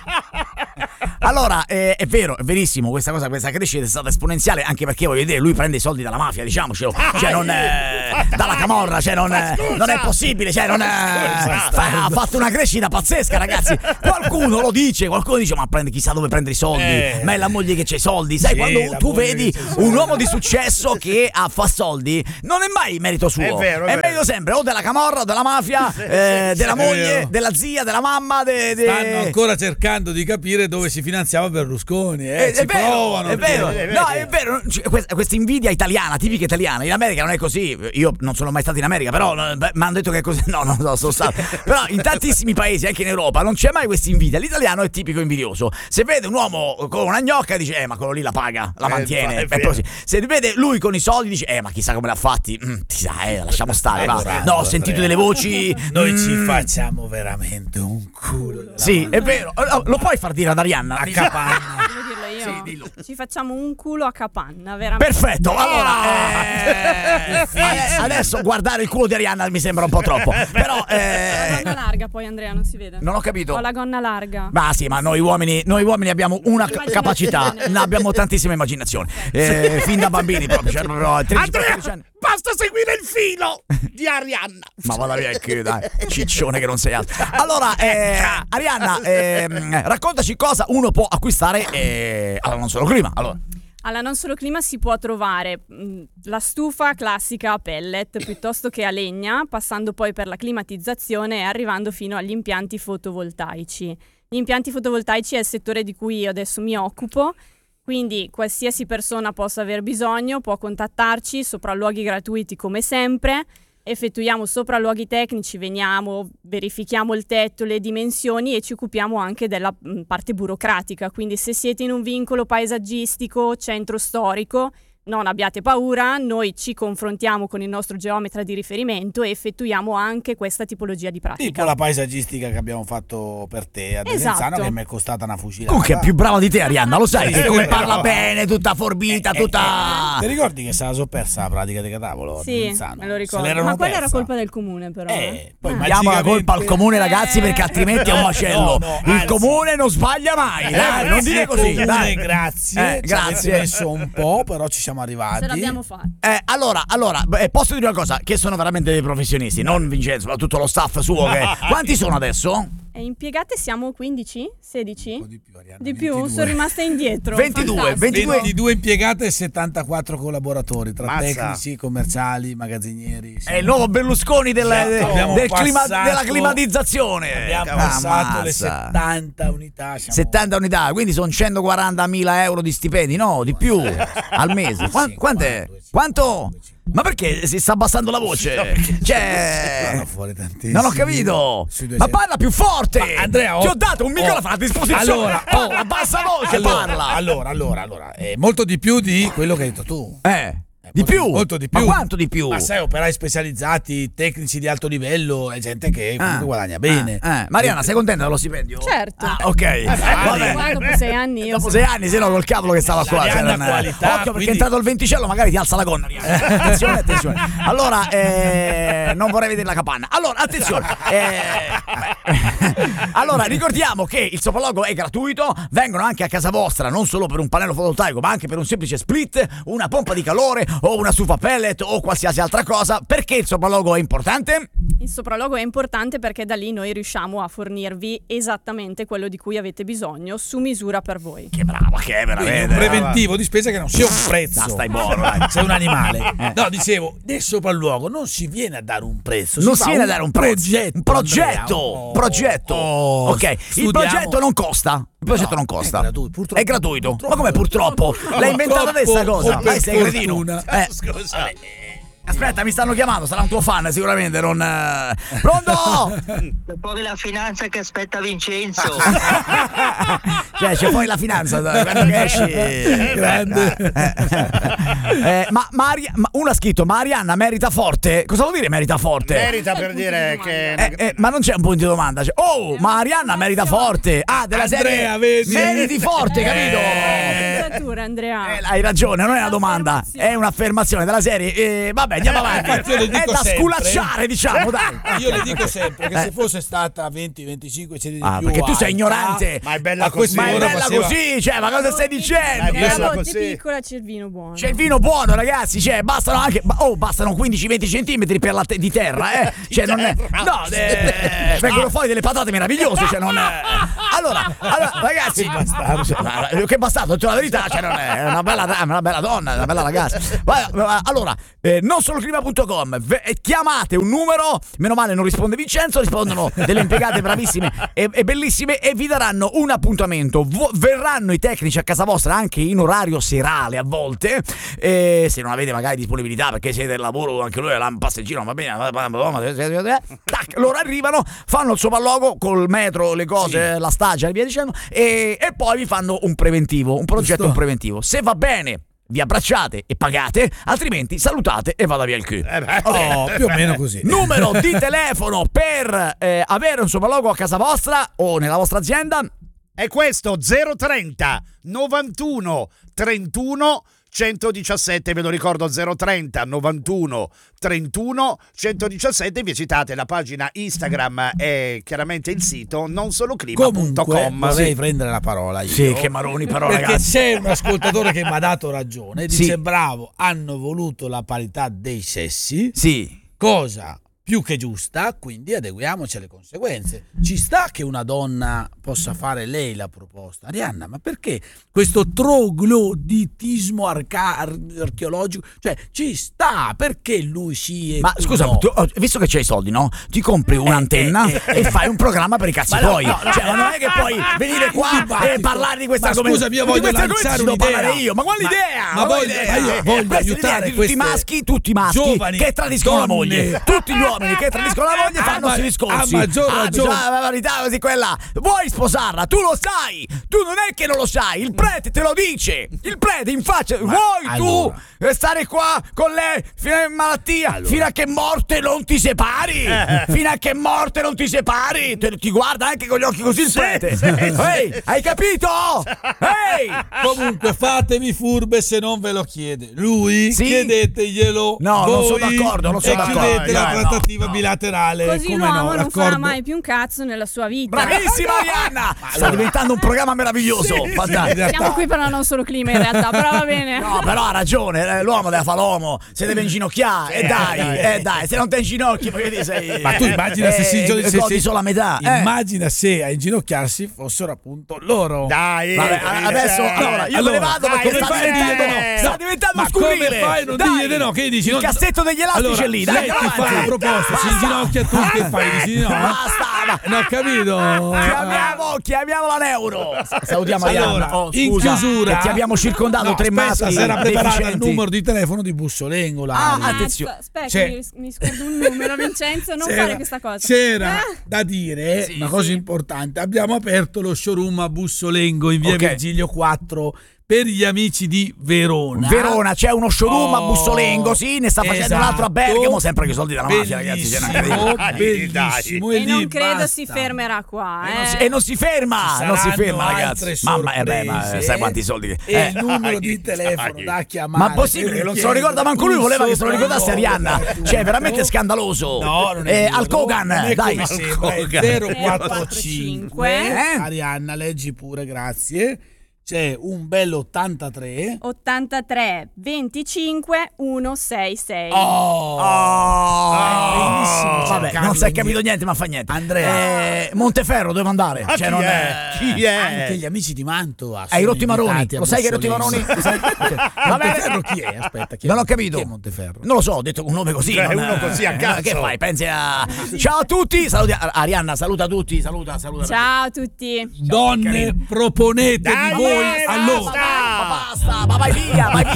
[SPEAKER 1] Allora, eh, è vero, è verissimo, questa cosa, questa crescita è stata esponenziale, anche perché voglio dire, lui prende i soldi dalla mafia, diciamocelo, cioè non è, dalla camorra, cioè non è, non è possibile, cioè non è, fa- ha fatto una crescita pazzesca, ragazzi. Qualcuno lo dice, qualcuno dice, ma prende chissà dove prende i soldi,
[SPEAKER 4] Eh.
[SPEAKER 1] ma è la moglie che c'ha i soldi, sai,
[SPEAKER 4] Sì,
[SPEAKER 1] quando
[SPEAKER 4] la
[SPEAKER 1] tu
[SPEAKER 4] moglie
[SPEAKER 1] vedi
[SPEAKER 4] che c'ha i soldi.
[SPEAKER 1] un uomo di successo che ha, fa soldi, non è mai merito suo,
[SPEAKER 2] È vero, è vero.
[SPEAKER 1] merito sempre o della camorra, o della mafia, eh, della
[SPEAKER 4] È
[SPEAKER 1] moglie,
[SPEAKER 4] vero.
[SPEAKER 1] della zia, della mamma, de, de...
[SPEAKER 4] Stanno ancora cercando di capire dove si finanziava Berlusconi, eh.
[SPEAKER 1] Eh,
[SPEAKER 4] Ci
[SPEAKER 1] è vero,
[SPEAKER 4] provano.
[SPEAKER 1] è vero,
[SPEAKER 2] perché-
[SPEAKER 1] no, è vero. Cioè, questa, questa invidia italiana, tipica italiana. In America non è così. Io non sono mai stato in America, però mi hanno detto che è così. No, non so, sono stato. Però in tantissimi paesi, anche in Europa, non c'è mai questa invidia. L'italiano è tipico invidioso. Se vede un uomo con una gnocca, dice, eh, ma quello lì la paga, la
[SPEAKER 2] Eh,
[SPEAKER 1] mantiene.
[SPEAKER 2] è
[SPEAKER 1] È
[SPEAKER 2] vero.
[SPEAKER 1] così. Se vede lui con i soldi, dice, eh, ma chissà come l'ha fatti. Mm, chissà, eh, lasciamo stare.
[SPEAKER 4] Eh,
[SPEAKER 1] Va.
[SPEAKER 4] bravo,
[SPEAKER 1] No, ho sentito
[SPEAKER 4] Andrea.
[SPEAKER 1] delle voci.
[SPEAKER 4] Noi
[SPEAKER 1] mm,
[SPEAKER 4] ci facciamo veramente un culo. della
[SPEAKER 1] Sì,
[SPEAKER 4] mano.
[SPEAKER 1] è vero. Lo lo puoi far dire ad Arianna?
[SPEAKER 4] A capanna.
[SPEAKER 3] Devo dirlo io?
[SPEAKER 1] Sì, dillo.
[SPEAKER 3] Ci facciamo un culo a capanna, veramente.
[SPEAKER 1] Perfetto, allora eh,
[SPEAKER 4] Difficile.
[SPEAKER 1] adesso guardare il culo di Arianna mi sembra un po' troppo. Però
[SPEAKER 3] Ho la
[SPEAKER 1] eh,
[SPEAKER 3] gonna larga poi, Andrea, non si vede.
[SPEAKER 1] non ho capito.
[SPEAKER 3] Ho la gonna larga.
[SPEAKER 1] Ma sì, ma noi uomini, noi uomini abbiamo una ca- capacità, ne abbiamo tantissima immaginazione. Eh, fin da bambini proprio, cioè, proprio tredici quattordici anni.
[SPEAKER 2] Basta seguire il filo di Arianna.
[SPEAKER 1] Ma vada via che dai, ciccione che non sei altro. Allora, eh, Arianna, ehm, raccontaci cosa uno può acquistare eh, allora non solo clima. Allora,
[SPEAKER 3] Alla Non Solo Clima si può trovare mh, la stufa classica a pellet piuttosto che a legna, passando poi per la climatizzazione e arrivando fino agli impianti fotovoltaici. Gli impianti fotovoltaici è il settore di cui io adesso mi occupo, quindi qualsiasi persona possa aver bisogno può contattarci, sopralluoghi gratuiti come sempre. Effettuiamo sopralluoghi tecnici, veniamo, verifichiamo il tetto, le dimensioni e ci occupiamo anche della mh, parte burocratica. Quindi se siete in un vincolo paesaggistico, centro storico, non abbiate paura, noi ci confrontiamo con il nostro geometra di riferimento e effettuiamo anche questa tipologia di pratica.
[SPEAKER 4] Tipo la paesaggistica che abbiamo fatto per te a Desenzano,
[SPEAKER 3] Esatto.
[SPEAKER 4] che mi è costata una fucilata.
[SPEAKER 1] comunque è più brava di te Arianna, lo sai,
[SPEAKER 4] Sì,
[SPEAKER 1] che
[SPEAKER 4] sì,
[SPEAKER 1] come
[SPEAKER 4] però-
[SPEAKER 1] parla bene, tutta forbita,
[SPEAKER 4] Eh,
[SPEAKER 1] tutta...
[SPEAKER 4] Ti ricordi che se la so persa la pratica di catavolo? a
[SPEAKER 3] Sì,
[SPEAKER 4] Desenzano?
[SPEAKER 3] me lo
[SPEAKER 4] Se
[SPEAKER 3] ricordo.
[SPEAKER 4] l'erano
[SPEAKER 3] Ma quella era
[SPEAKER 4] persa.
[SPEAKER 3] colpa del comune però.
[SPEAKER 4] Eh, poi
[SPEAKER 3] Ah.
[SPEAKER 4] immagina-
[SPEAKER 1] Diamo la colpa al comune, ragazzi, perché altrimenti è un
[SPEAKER 4] No,
[SPEAKER 1] macello.
[SPEAKER 4] no,
[SPEAKER 1] Il
[SPEAKER 4] anzi.
[SPEAKER 1] comune non sbaglia mai, dai, non dire così.
[SPEAKER 4] Comune,
[SPEAKER 1] Dai.
[SPEAKER 4] grazie.
[SPEAKER 1] Eh,
[SPEAKER 4] Ci
[SPEAKER 1] grazie.
[SPEAKER 4] avete messo un po', però ci siamo arrivati.
[SPEAKER 3] Ce l'abbiamo fatta.
[SPEAKER 1] Eh, allora, allora, beh, posso dire una cosa, che sono veramente dei professionisti, non Vincenzo, ma tutto lo staff suo. Che... Quanti sono adesso?
[SPEAKER 3] E impiegate siamo quindici? sedici?
[SPEAKER 4] Un po' di più, Arianna,
[SPEAKER 3] Di più?
[SPEAKER 4] ventidue.
[SPEAKER 3] Sono rimasta indietro.
[SPEAKER 1] ventidue,
[SPEAKER 3] Fantastico.
[SPEAKER 1] ventidue.
[SPEAKER 4] ventidue impiegate e settantaquattro collaboratori tra
[SPEAKER 2] Mazza.
[SPEAKER 4] tecnici, commerciali, magazzinieri.
[SPEAKER 1] È il nuovo Berlusconi del,
[SPEAKER 4] Esatto. Abbiamo
[SPEAKER 1] del clima-
[SPEAKER 4] passato-
[SPEAKER 1] della climatizzazione.
[SPEAKER 4] Abbiamo
[SPEAKER 1] Ah,
[SPEAKER 4] passato le
[SPEAKER 1] mazza.
[SPEAKER 4] settanta unità. siamo-
[SPEAKER 1] settanta unità, quindi sono centoquarantamila euro di stipendi, no, di più al mese. Qua- quant'è? Quanto? Ma perché si sta abbassando la voce? Cioè,
[SPEAKER 4] Vanno fuori tantissimi.
[SPEAKER 1] non ho capito.
[SPEAKER 4] Sui
[SPEAKER 1] Ma
[SPEAKER 4] duecento.
[SPEAKER 1] parla più forte.
[SPEAKER 4] Ma Andrea, ho-
[SPEAKER 1] ti ho dato un microfono
[SPEAKER 4] ho-
[SPEAKER 1] a disposizione.
[SPEAKER 4] Allora, ho-
[SPEAKER 1] parla, abbassa voce,
[SPEAKER 4] allora,
[SPEAKER 1] parla.
[SPEAKER 4] Allora, allora, allora, è molto di più di quello che hai detto tu.
[SPEAKER 1] Eh.
[SPEAKER 4] Eh,
[SPEAKER 1] Di
[SPEAKER 4] molto,
[SPEAKER 1] più?
[SPEAKER 4] Molto di più.
[SPEAKER 1] Ma quanto di più?
[SPEAKER 4] Ma sai, operai specializzati, tecnici di alto livello, è gente che comunque
[SPEAKER 1] Ah,
[SPEAKER 4] guadagna bene.
[SPEAKER 1] ah, eh. Mariana, sei contenta dello stipendio?
[SPEAKER 3] Certo.
[SPEAKER 1] Ah, ok.
[SPEAKER 3] Eh,
[SPEAKER 1] Vabbè.
[SPEAKER 3] qua dopo sei anni io
[SPEAKER 1] Dopo
[SPEAKER 3] sono-
[SPEAKER 1] sei anni, se no col cavolo che stava qua.
[SPEAKER 4] Mariana
[SPEAKER 1] cioè, non-
[SPEAKER 4] qualità,
[SPEAKER 1] Occhio perché
[SPEAKER 4] quindi-
[SPEAKER 1] è entrato il venticello, magari ti alza la gonna. Eh, attenzione, attenzione. Allora, eh, non vorrei vedere la capanna. Allora, attenzione. eh, allora, ricordiamo che il sopralluogo è gratuito. Vengono anche a casa vostra, non solo per un pannello fotovoltaico, ma anche per un semplice split, una pompa di calore o una stufa pellet o qualsiasi altra cosa. Perché il sopralluogo è importante?
[SPEAKER 3] Il sopralluogo è importante perché da lì noi riusciamo a fornirvi esattamente quello di cui avete bisogno su misura per voi.
[SPEAKER 1] Che brava che è
[SPEAKER 4] Quindi
[SPEAKER 1] veramente.
[SPEAKER 4] un preventivo di spesa che non sia un prezzo.
[SPEAKER 1] No, stai buono, dai.
[SPEAKER 4] Sei un animale.
[SPEAKER 1] Eh.
[SPEAKER 4] No, dicevo, nel sopralluogo non si viene a dare un prezzo,
[SPEAKER 1] Non
[SPEAKER 4] si
[SPEAKER 1] si
[SPEAKER 4] fa
[SPEAKER 1] viene a dare un prezzo,
[SPEAKER 4] progetto.
[SPEAKER 1] un progetto,
[SPEAKER 4] Andrea. Oh,
[SPEAKER 1] progetto.
[SPEAKER 4] oh,
[SPEAKER 1] ok, il
[SPEAKER 4] studiamo.
[SPEAKER 1] progetto non costa. Il progetto
[SPEAKER 4] No,
[SPEAKER 1] non costa.
[SPEAKER 4] è gratuito, purtroppo.
[SPEAKER 1] È gratuito.
[SPEAKER 4] Purtroppo.
[SPEAKER 1] Ma come purtroppo? L'hai inventata te sta
[SPEAKER 4] Purtroppo,
[SPEAKER 1] cosa?
[SPEAKER 4] o
[SPEAKER 1] Ma
[SPEAKER 4] per
[SPEAKER 1] sei cretino.
[SPEAKER 4] fortuna.
[SPEAKER 1] Eh.
[SPEAKER 4] Scusa.
[SPEAKER 1] Aspetta, mi stanno chiamando, sarà un tuo fan sicuramente, non... eh. Pronto?
[SPEAKER 5] C'è poi la finanza che aspetta Vincenzo.
[SPEAKER 1] Cioè, c'è poi la finanza, quando che esci...
[SPEAKER 4] Grande.
[SPEAKER 1] Eh, eh, ma, Maria, ma uno ha scritto, ma Arianna merita forte? Cosa vuol dire merita forte?
[SPEAKER 2] Merita per
[SPEAKER 3] punto
[SPEAKER 2] dire
[SPEAKER 3] di
[SPEAKER 2] che...
[SPEAKER 1] Eh, eh, ma non c'è un punto di domanda. Cioè, oh, ma Arianna merita forte. Ah, della
[SPEAKER 4] Andrea,
[SPEAKER 1] serie
[SPEAKER 4] vedi?
[SPEAKER 1] meriti forte, capito?
[SPEAKER 3] Pensatura, Andrea.
[SPEAKER 1] Eh, hai ragione, non è una domanda, è un'affermazione della serie. Eh, vabbè, andiamo avanti.
[SPEAKER 4] Infatti io le
[SPEAKER 1] È
[SPEAKER 4] dico
[SPEAKER 1] da
[SPEAKER 4] sempre.
[SPEAKER 1] sculacciare, diciamo, dai.
[SPEAKER 4] Io le dico sempre che
[SPEAKER 1] Eh.
[SPEAKER 4] se fosse stata venti venticinque cedi di
[SPEAKER 1] Ah,
[SPEAKER 4] più
[SPEAKER 1] perché tu sei
[SPEAKER 4] alta,
[SPEAKER 1] ignorante.
[SPEAKER 2] Ma è bella
[SPEAKER 4] a questi
[SPEAKER 2] così.
[SPEAKER 1] Ma è
[SPEAKER 4] ora
[SPEAKER 1] bella
[SPEAKER 4] faceva-
[SPEAKER 1] così, cioè, ma cosa stai dicendo?
[SPEAKER 2] Dai,
[SPEAKER 3] Nella
[SPEAKER 2] Bella
[SPEAKER 3] botte
[SPEAKER 2] così.
[SPEAKER 3] piccola c'è il vino buono.
[SPEAKER 1] C'è il vino buono, ragazzi, cioè, bastano anche. Oh, bastano quindici venti centimetri per la te- di terra, eh. Cioè, non è. No, eh, vengono fuori delle patate meravigliose, cioè, non è. Allora, allora ragazzi. Che bastardo. Che bastardo, ho detto la verità, cioè, non è una bella donna, una bella donna, una bella ragazza. Guarda, allora, eh, non solo clima punto com, v- chiamate un numero, meno male non risponde Vincenzo, rispondono delle impiegate bravissime e, e bellissime e vi daranno un appuntamento. Vo- verranno i tecnici a casa vostra anche in orario serale a volte, e se non avete magari disponibilità perché siete del lavoro, anche lui è un passeggino, va bene, tac, loro arrivano, fanno il sopralluogo col metro, le cose, la staggia e via dicendo, e, e poi vi fanno un preventivo, un progetto,
[SPEAKER 4] Giusto.
[SPEAKER 1] un preventivo. Se va bene vi abbracciate e pagate, altrimenti salutate e vada via il cul.
[SPEAKER 4] Oh, più o meno così.
[SPEAKER 1] Numero di telefono per eh, avere un sopralluogo a casa vostra o nella vostra azienda.
[SPEAKER 2] È questo zero trenta novantuno trentuno centodiciassette, ve lo ricordo, zero trenta novantuno trentuno centodiciassette. Visitate la pagina Instagram e chiaramente il sito non solo clima punto
[SPEAKER 4] Comunque
[SPEAKER 2] com.
[SPEAKER 4] vorrei prendere la parola io.
[SPEAKER 1] Sì, che maroni però,
[SPEAKER 4] Perché
[SPEAKER 1] ragazzi.
[SPEAKER 4] c'è un ascoltatore che mi ha dato ragione, dice
[SPEAKER 1] Sì.
[SPEAKER 4] bravo, hanno voluto la parità dei sessi,
[SPEAKER 1] Sì.
[SPEAKER 4] cosa più che giusta, quindi adeguiamoci alle conseguenze. Ci sta che una donna possa fare lei la proposta. Arianna, ma perché questo trogloditismo arca- ar- archeologico? Cioè, ci sta, perché lui sì e
[SPEAKER 1] Ma
[SPEAKER 4] tu
[SPEAKER 1] scusa,
[SPEAKER 4] no?
[SPEAKER 1] tu, oh, visto che c'hai i soldi, no? Ti compri un'antenna
[SPEAKER 4] eh, eh,
[SPEAKER 1] e fai un programma per i cazzi
[SPEAKER 4] Ma no,
[SPEAKER 1] tuoi.
[SPEAKER 4] no, no,
[SPEAKER 1] cioè,
[SPEAKER 4] no,
[SPEAKER 1] non è che puoi venire qua
[SPEAKER 4] un dibattito.
[SPEAKER 1] e parlare di questa
[SPEAKER 4] Ma
[SPEAKER 1] argomento.
[SPEAKER 4] scusami, io
[SPEAKER 1] Di
[SPEAKER 4] voglio
[SPEAKER 1] questi argomenti
[SPEAKER 4] lanciare
[SPEAKER 1] ci devo
[SPEAKER 4] un'idea.
[SPEAKER 1] parlare io. Ma quale
[SPEAKER 4] Ma-
[SPEAKER 1] idea?
[SPEAKER 4] ma
[SPEAKER 1] quale
[SPEAKER 4] voglio-
[SPEAKER 1] idea?
[SPEAKER 4] ma io
[SPEAKER 1] Eh,
[SPEAKER 4] voglio
[SPEAKER 1] questa è
[SPEAKER 4] aiutare
[SPEAKER 1] l'idea di tutti i
[SPEAKER 4] queste
[SPEAKER 1] maschi, tutti i maschi
[SPEAKER 4] giovani
[SPEAKER 1] che tradiscono la
[SPEAKER 4] donne.
[SPEAKER 1] moglie. Tutti gli uomini che tradiscono la moglie
[SPEAKER 4] Ah,
[SPEAKER 1] fanno
[SPEAKER 4] ma-
[SPEAKER 1] questi discorsi.
[SPEAKER 4] a maggior
[SPEAKER 1] Ah,
[SPEAKER 4] ragione.
[SPEAKER 1] bisogna- la verità così quella. Vuoi sposarla? Tu lo sai. Tu non è che non lo sai. Il prete te lo dice. Il prete in faccia. Vuoi
[SPEAKER 4] allora.
[SPEAKER 1] tu stare qua con lei fino a malattia? Fino a che morte non ti separi? Fino a che morte non ti separi? Te- ti guarda anche con gli occhi così il prete. Ehi, hai capito? Ehi!
[SPEAKER 4] Comunque fatevi furbe se non ve lo chiede lui,
[SPEAKER 1] Sì?
[SPEAKER 4] chiedeteglielo
[SPEAKER 1] No, non
[SPEAKER 4] voi
[SPEAKER 1] sono d'accordo, non sono
[SPEAKER 4] e
[SPEAKER 1] d'accordo.
[SPEAKER 4] chiudete la
[SPEAKER 1] No, no,
[SPEAKER 4] trattativa
[SPEAKER 1] no.
[SPEAKER 4] bilaterale.
[SPEAKER 3] Così
[SPEAKER 4] come
[SPEAKER 3] l'uomo
[SPEAKER 4] no,
[SPEAKER 3] non
[SPEAKER 4] d'accordo?
[SPEAKER 3] farà mai più un cazzo nella sua vita.
[SPEAKER 1] Bravissima Arianna! Sta diventando un programma meraviglioso. Fantastico.
[SPEAKER 3] Siamo qui per la non solo clima in realtà, però va bene.
[SPEAKER 1] No, però ha ragione, eh, l'uomo deve fare l'uomo, si deve inginocchiare, e dai, eh dai, se non ti inginocchi, voglio dire, sei.
[SPEAKER 4] Ma tu immagina se si
[SPEAKER 1] eh,
[SPEAKER 4] se-
[SPEAKER 1] godi
[SPEAKER 4] se-
[SPEAKER 1] solo a metà. eh.
[SPEAKER 4] Immagina se a inginocchiarsi fossero appunto loro.
[SPEAKER 2] Dai,
[SPEAKER 1] Vabbè,
[SPEAKER 2] eh,
[SPEAKER 1] adesso
[SPEAKER 2] eh,
[SPEAKER 1] allora io
[SPEAKER 4] allora,
[SPEAKER 1] me ne vado perché
[SPEAKER 2] dai,
[SPEAKER 1] sta
[SPEAKER 2] come
[SPEAKER 1] diventando,
[SPEAKER 2] fai?
[SPEAKER 1] sta
[SPEAKER 2] No,
[SPEAKER 1] diventando
[SPEAKER 4] ma
[SPEAKER 1] scurrile.
[SPEAKER 4] come fai a non
[SPEAKER 1] Dai,
[SPEAKER 4] dirgli di no? Che dici?
[SPEAKER 1] Il
[SPEAKER 4] Non-
[SPEAKER 1] cassetto degli elastici
[SPEAKER 4] allora,
[SPEAKER 1] è lì, dai,
[SPEAKER 4] lei ti
[SPEAKER 1] avanti.
[SPEAKER 4] fa la proposta, si
[SPEAKER 1] Basta.
[SPEAKER 4] inginocchia tutti e fai dici di no.
[SPEAKER 1] Basta, ma-
[SPEAKER 4] Non ho capito.
[SPEAKER 1] Chiamiamo, chiamiamo la Neuro. Salutiamo Arianna.
[SPEAKER 4] Allora,
[SPEAKER 1] Oh,
[SPEAKER 4] in
[SPEAKER 1] scusa,
[SPEAKER 4] chiusura
[SPEAKER 1] che ti abbiamo circondato
[SPEAKER 4] No,
[SPEAKER 1] tre
[SPEAKER 4] aspetta,
[SPEAKER 1] maschi
[SPEAKER 4] si era preparato il
[SPEAKER 1] deficienti.
[SPEAKER 4] numero di telefono di Bussolengo.
[SPEAKER 1] Ah,
[SPEAKER 3] Ah,
[SPEAKER 1] attenzione.
[SPEAKER 3] asp- Aspetta,
[SPEAKER 4] C'è-
[SPEAKER 3] mi, mi scordo un numero, Vincenzo, non
[SPEAKER 4] C'era-
[SPEAKER 3] fare questa cosa.
[SPEAKER 4] C'era
[SPEAKER 3] Eh?
[SPEAKER 4] da dire
[SPEAKER 1] Sì,
[SPEAKER 4] una cosa
[SPEAKER 3] sì.
[SPEAKER 4] importante. Abbiamo aperto lo showroom a Bussolengo in via
[SPEAKER 1] Ok.
[SPEAKER 4] Virgilio quattro per gli amici di Verona.
[SPEAKER 1] Verona, c'è uno showroom
[SPEAKER 4] Oh,
[SPEAKER 1] a Bussolengo, sì, ne sta facendo
[SPEAKER 4] esatto.
[SPEAKER 1] un altro a Bergamo, sempre che i soldi della mafia, ragazzi. C'è
[SPEAKER 4] Bellissimo,
[SPEAKER 1] una-
[SPEAKER 4] bellissimo.
[SPEAKER 3] E
[SPEAKER 4] lì
[SPEAKER 3] non credo
[SPEAKER 4] basta.
[SPEAKER 3] si fermerà qua,
[SPEAKER 1] E non si-
[SPEAKER 3] eh.
[SPEAKER 1] E non si ferma,
[SPEAKER 4] Ci
[SPEAKER 1] non si
[SPEAKER 4] saranno
[SPEAKER 1] ferma,
[SPEAKER 4] altre
[SPEAKER 1] ragazzi. Mamma, eh beh, ma
[SPEAKER 4] sorprese.
[SPEAKER 1] sai quanti soldi che.
[SPEAKER 4] E
[SPEAKER 1] eh.
[SPEAKER 4] il numero di
[SPEAKER 2] Dai,
[SPEAKER 4] telefono
[SPEAKER 2] dai.
[SPEAKER 4] da chiamare.
[SPEAKER 1] Ma possibile che non se lo ricorda manco lui, voleva che se lo ricordasse Arianna. Cioè, è veramente scandaloso.
[SPEAKER 4] No, non è
[SPEAKER 1] eh,
[SPEAKER 4] vero.
[SPEAKER 1] Al Kogan,
[SPEAKER 4] Non è
[SPEAKER 1] dai.
[SPEAKER 4] come sembra, è
[SPEAKER 2] Kogan.
[SPEAKER 4] zero
[SPEAKER 3] zero
[SPEAKER 4] quattro
[SPEAKER 3] quattro
[SPEAKER 4] cinque.
[SPEAKER 1] Eh?
[SPEAKER 4] Arianna, leggi pure, grazie. C'è un bello ottantatré.
[SPEAKER 3] ottantatré venticinque centosessantasei.
[SPEAKER 4] Oh,
[SPEAKER 1] Oh, vabbè,
[SPEAKER 4] Cercando
[SPEAKER 1] non si è
[SPEAKER 4] di-
[SPEAKER 1] capito niente, ma fa niente.
[SPEAKER 4] Andrea.
[SPEAKER 1] Eh, Monteferro, dove andare?
[SPEAKER 2] Ma
[SPEAKER 1] Cioè,
[SPEAKER 2] chi
[SPEAKER 1] non
[SPEAKER 2] è?
[SPEAKER 1] è.
[SPEAKER 2] Chi è?
[SPEAKER 4] Anche gli amici di Mantova.
[SPEAKER 1] Hai
[SPEAKER 4] sono
[SPEAKER 1] rotti maroni.
[SPEAKER 4] invitati a
[SPEAKER 1] Lo sai che hai rotti maroni?
[SPEAKER 4] Bussolengo.
[SPEAKER 1] Lo sai? Ok. Va
[SPEAKER 4] Monteferro
[SPEAKER 1] bene.
[SPEAKER 4] chi è? Aspetta, chi è?
[SPEAKER 1] Non ho capito.
[SPEAKER 4] Chi è Monteferro?
[SPEAKER 1] Non lo so, ho detto un nome così.
[SPEAKER 2] Cioè,
[SPEAKER 1] non-
[SPEAKER 2] uno così a
[SPEAKER 1] eh,
[SPEAKER 2] cazzo.
[SPEAKER 1] Che fai? Pensi a. Ciao a tutti. Saluti a- Arianna, saluta tutti. Saluta, saluta.
[SPEAKER 3] Ciao a tutti.
[SPEAKER 4] Donne, proponetevi
[SPEAKER 2] Dai,
[SPEAKER 4] voi
[SPEAKER 2] eh,
[SPEAKER 4] allora.
[SPEAKER 1] Ma basta, ma vai via, vai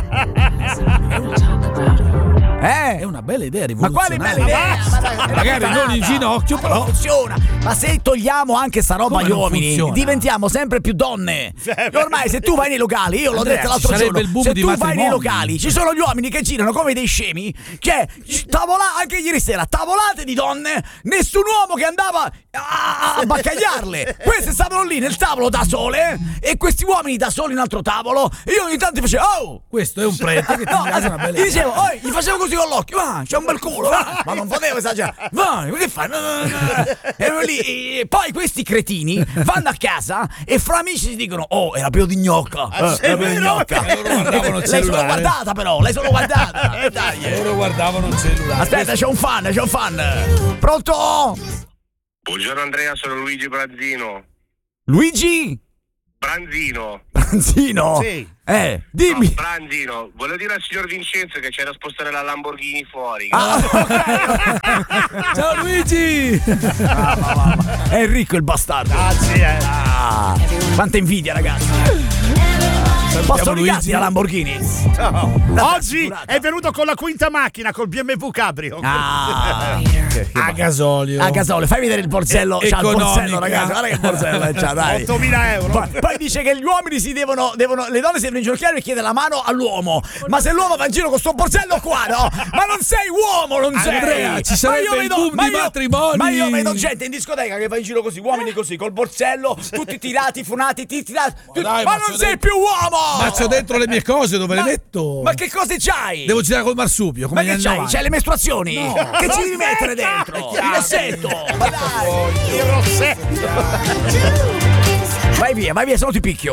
[SPEAKER 1] via.
[SPEAKER 4] È
[SPEAKER 1] Eh?
[SPEAKER 4] una bella idea,
[SPEAKER 1] Ma quale bella
[SPEAKER 4] rivoluzionaria.
[SPEAKER 1] idea? Ma dai, è
[SPEAKER 4] Magari
[SPEAKER 1] una
[SPEAKER 4] non in
[SPEAKER 1] puttanata.
[SPEAKER 4] ginocchio,
[SPEAKER 1] Ma
[SPEAKER 4] però.
[SPEAKER 1] non funziona. Ma se togliamo anche sta roba
[SPEAKER 4] Come
[SPEAKER 1] agli
[SPEAKER 4] non
[SPEAKER 1] uomini,
[SPEAKER 4] funziona?
[SPEAKER 1] diventiamo sempre più donne.
[SPEAKER 2] beh.
[SPEAKER 1] Ormai se tu vai nei locali, io l'ho
[SPEAKER 4] Andrea,
[SPEAKER 1] detto
[SPEAKER 4] ci
[SPEAKER 1] l'altro
[SPEAKER 4] sarebbe
[SPEAKER 1] giorno,
[SPEAKER 4] il boom
[SPEAKER 1] se
[SPEAKER 4] di
[SPEAKER 1] tu vai nei
[SPEAKER 4] matrimoni.
[SPEAKER 1] locali, ci sono gli uomini che girano come dei scemi, che tavola anche ieri sera, tavolate di donne, nessun uomo che andava a, a baccagliarle. Queste stavano lì nel tavolo da sole e questi uomini da soli in un altro tavolo e io ogni tanto facevo "Oh!"
[SPEAKER 4] Questo è un prete che ti
[SPEAKER 1] No,
[SPEAKER 4] piace una bella
[SPEAKER 1] gli
[SPEAKER 4] idea.
[SPEAKER 1] dicevo, "Oh", gli facevo così con l'occhio, ah, c'è un bel culo, ah, ma non potevo esagerare. Vai, che fai? No, no, no, no. Erano lì, e poi questi cretini vanno a casa e fra amici si dicono, "Oh, era pieno di gnocca, eh,
[SPEAKER 2] sì,
[SPEAKER 1] era pieno di
[SPEAKER 2] vero?
[SPEAKER 1] gnocca".
[SPEAKER 4] E loro guardavano il
[SPEAKER 1] L'hai solo
[SPEAKER 4] cellulare.
[SPEAKER 1] guardata però, l'hai solo guardata. Eh, dai.
[SPEAKER 4] Loro guardavano il cellulare.
[SPEAKER 1] Aspetta, c'è un fan, c'è un fan. Pronto?
[SPEAKER 6] Buongiorno Andrea, sono Luigi Branzino.
[SPEAKER 1] Luigi?
[SPEAKER 6] Branzino.
[SPEAKER 1] Branzino?
[SPEAKER 2] Sì.
[SPEAKER 1] Eh, dimmi.
[SPEAKER 6] No, Branzino. Volevo dire al signor Vincenzo che c'è da spostare la Lamborghini fuori.
[SPEAKER 1] Ah, ok.
[SPEAKER 4] Ciao Luigi!
[SPEAKER 1] Mamma, mamma. È ricco il bastardo.
[SPEAKER 2] Grazie.
[SPEAKER 1] Ah, quanta invidia, ragazzi. Posso
[SPEAKER 4] Luigi.
[SPEAKER 1] ricatti la Lamborghini?
[SPEAKER 2] Ciao. Oggi
[SPEAKER 1] assicurata.
[SPEAKER 2] è venuto con la quinta macchina, col B M W Cabrio.
[SPEAKER 1] Ah,
[SPEAKER 4] A gasolio.
[SPEAKER 1] a gasolio, fai vedere il borsello.
[SPEAKER 4] E-
[SPEAKER 1] C'ha il
[SPEAKER 4] economica.
[SPEAKER 1] borsello, ragazzi. Guarda che borsello eh, c'ha, dai.
[SPEAKER 2] ottomila euro.
[SPEAKER 1] Poi, poi dice che gli uomini si devono, devono le donne si devono inginocchiare e chiede la mano all'uomo. Ma se l'uomo va in giro con sto borsello qua, no? Ma non sei uomo, non sei.
[SPEAKER 4] Andrea, ci
[SPEAKER 1] Ma
[SPEAKER 4] sarebbe
[SPEAKER 1] io
[SPEAKER 4] il boom
[SPEAKER 1] ma
[SPEAKER 4] di
[SPEAKER 1] io-
[SPEAKER 4] matrimoni.
[SPEAKER 1] Ma io vedo gente in discoteca che va in giro così, uomini così, col borsello, tutti tirati, funati, ti- tirati. tutti-
[SPEAKER 4] dai,
[SPEAKER 1] ma
[SPEAKER 4] ma
[SPEAKER 1] non
[SPEAKER 4] c'ho
[SPEAKER 1] sei
[SPEAKER 4] dentro-
[SPEAKER 1] più uomo!
[SPEAKER 4] Ma c'ho dentro le mie cose, dove
[SPEAKER 1] Ma-
[SPEAKER 4] le metto?
[SPEAKER 1] Ma che cose c'hai?
[SPEAKER 4] Devo girare col marsupio, come
[SPEAKER 1] Ma
[SPEAKER 4] gli
[SPEAKER 1] che
[SPEAKER 4] anni
[SPEAKER 1] c'hai?
[SPEAKER 4] novanta.
[SPEAKER 1] C'hai le mestruazioni?
[SPEAKER 4] No.
[SPEAKER 1] Che ci devi mettere dentro? Il rossetto! Ma dai!
[SPEAKER 2] Il rossetto.
[SPEAKER 1] Vai via, vai via, se no ti picchio.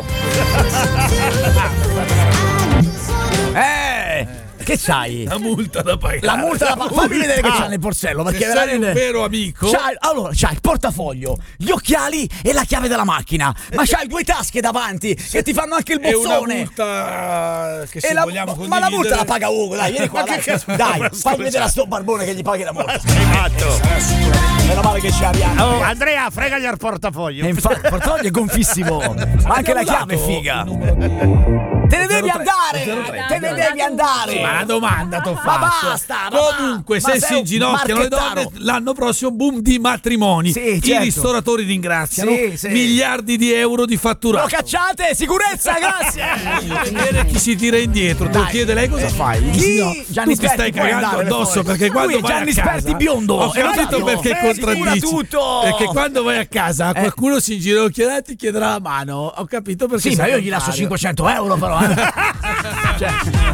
[SPEAKER 1] Eh! Che c'hai?
[SPEAKER 4] La multa da pagare.
[SPEAKER 1] La multa da pagare. Fammi vedere che c'ha nel borsello.
[SPEAKER 4] Se
[SPEAKER 1] Perché
[SPEAKER 4] sei
[SPEAKER 1] veramente.
[SPEAKER 4] un vero amico.
[SPEAKER 1] C'hai, allora, c'hai il portafoglio, gli occhiali e la chiave della macchina. Ma c'hai due tasche davanti che ti fanno anche il
[SPEAKER 4] È una
[SPEAKER 1] bozzone.
[SPEAKER 4] multa che se
[SPEAKER 1] E la-
[SPEAKER 4] vogliamo
[SPEAKER 1] ma la multa
[SPEAKER 4] condividere-
[SPEAKER 1] la paga Ugo, dai, vieni qua.
[SPEAKER 2] Ma che
[SPEAKER 1] Dai,
[SPEAKER 2] cazzo-
[SPEAKER 1] dai
[SPEAKER 2] ma
[SPEAKER 1] fai
[SPEAKER 2] scusa.
[SPEAKER 1] vedere a sto barbone che gli paghi la multa.
[SPEAKER 2] Sei matto.
[SPEAKER 1] Meno male che c'è Arianna.
[SPEAKER 2] Oh, Andrea, fregagli al portafoglio.
[SPEAKER 1] E infatti, il portafoglio è gonfissimo. Ma anche la chiave è figa. Te ne devi andare! Te ne devi andare!
[SPEAKER 4] Ma la domanda t'ho
[SPEAKER 1] Ma
[SPEAKER 4] fatto.
[SPEAKER 1] basta! ma
[SPEAKER 4] Comunque,
[SPEAKER 1] va- ma
[SPEAKER 4] se
[SPEAKER 1] sei
[SPEAKER 4] si
[SPEAKER 1] un
[SPEAKER 4] inginocchiano le donne,
[SPEAKER 1] marchettaro.
[SPEAKER 4] l'anno prossimo boom di matrimoni.
[SPEAKER 1] Sì,
[SPEAKER 4] I
[SPEAKER 1] certo.
[SPEAKER 4] ristoratori ringraziano.
[SPEAKER 1] Sì, sì.
[SPEAKER 4] Miliardi di euro di
[SPEAKER 1] Lo
[SPEAKER 4] fatturato.
[SPEAKER 1] cacciate! Sicurezza, grazie!
[SPEAKER 4] Vedere chi si tira indietro. Te lo
[SPEAKER 1] Dai.
[SPEAKER 4] chiede lei cosa fai?
[SPEAKER 1] Chi?
[SPEAKER 4] No,
[SPEAKER 1] Gianni
[SPEAKER 4] tu ti
[SPEAKER 1] Sperti
[SPEAKER 4] stai
[SPEAKER 1] puoi
[SPEAKER 4] cagando
[SPEAKER 1] andare
[SPEAKER 4] addosso
[SPEAKER 1] fuori.
[SPEAKER 4] perché quando
[SPEAKER 1] Lui è
[SPEAKER 4] vai
[SPEAKER 1] Gianni
[SPEAKER 4] a casa
[SPEAKER 1] Sperti biondo.
[SPEAKER 4] ho
[SPEAKER 1] È
[SPEAKER 4] capito
[SPEAKER 1] vero.
[SPEAKER 4] perché
[SPEAKER 1] Eh,
[SPEAKER 4] contraddici
[SPEAKER 1] sicura tutto.
[SPEAKER 4] perché quando vai a casa qualcuno si inginocchierà e ti chiederà la mano. Ho capito perché
[SPEAKER 1] Sì, ma
[SPEAKER 4] sei
[SPEAKER 1] io gli lascio
[SPEAKER 4] contrario.
[SPEAKER 1] cinquecento euro però. Eh. Cioè.